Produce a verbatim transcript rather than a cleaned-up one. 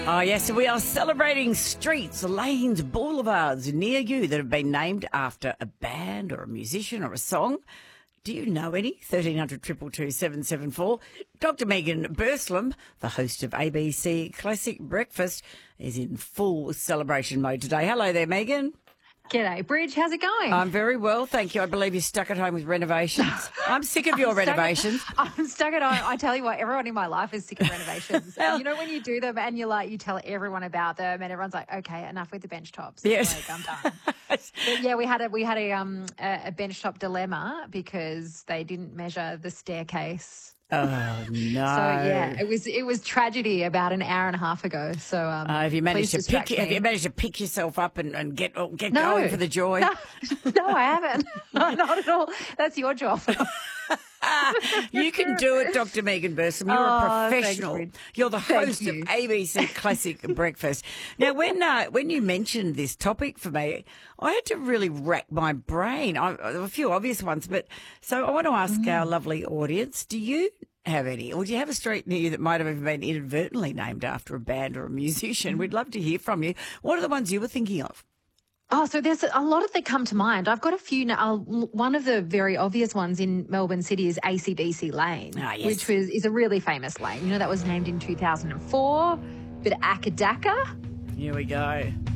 Oh, yes, we are celebrating streets, lanes, boulevards near you that have been named after a band or a musician or a song. Do you know any? thirteen hundred, two two two, seven seven four. Doctor Megan Burslem, the host of A B C Classic Breakfast, is in full celebration mode today. Hello there, Megan. G'day, Bridge. How's it going? I'm very well, thank you. I believe you're stuck at home with renovations. I'm sick of your I'm renovations. Stuck at, I'm stuck at home. I tell you what, everyone in my life is sick of renovations. Well, you know, when you do them and you like, you tell everyone about them, and everyone's like, "Okay, enough with the bench tops." Yes, like, I'm done. But yeah, we had a we had a um a, a bench top dilemma because they didn't measure the staircase. Oh no! So yeah, it was it was tragedy about an hour and a half ago. So um, uh, have you managed to please pick? distract Have me. you managed to pick yourself up and, and get get No. going for the joy? No, no, I haven't. No, not at all. That's your job. You can do it, Doctor Megan Burslem. You're Oh, a thanks, professional. Brid. You're the Thank host you. of A B C Classic Breakfast. Now, when uh, when you mentioned this topic for me, I had to really rack my brain. I, there were a few obvious ones, but so I want to ask Mm. our lovely audience: do you have any, or do you have a street near you that might have even been inadvertently named after a band or a musician? We'd love to hear from you. What are the ones you were thinking of? Oh, so there's a lot of that come to mind. I've got a few now. One of the very obvious ones in Melbourne City is A C D C Lane, Ah, yes. which was is a really famous lane. You know, that was named in two thousand four. Bit of Akadaka. Here we go.